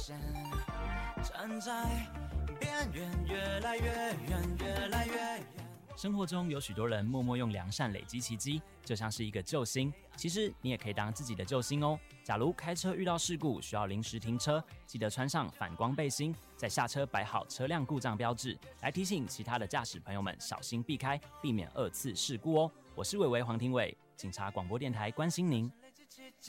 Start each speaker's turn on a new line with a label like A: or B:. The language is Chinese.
A: 站在边缘，越来越远，越来越远。
B: 生活中有许多人默默用良善累积奇迹，就像是一个救星。其实你也可以当自己的救星哦。假如开车遇到事故需要临时停车，记得穿上反光背心，在下车摆好车辆故障标志，来提醒其他的驾驶朋友们小心避开，避免二次事故哦。我是伟伟黄庭伟，警察广播电台关心您。